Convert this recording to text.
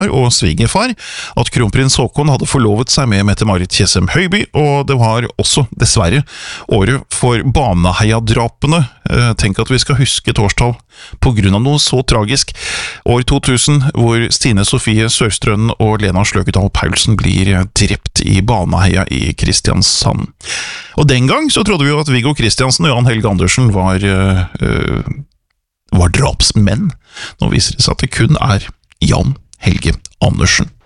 og svigerfar at kronprins Håkon hadde forlovet seg med Mette-Marit Tjessem Høiby, og det var også, dessverre, året for Baneheia-drapene. Tenk at vi skal huske et årstall på grunn av noe så tragisk. År 2000, hvor Stine Sofie Sørstrønen og Lena Sløkedal Paulsen blir drept i Baneheia i Kristiansand. Og den gang så trodde vi jo at Viggo Kristiansen og Jan Helge Andersen var drapsmenn. Nå viser det seg at det kun er Jan Helge Andersen.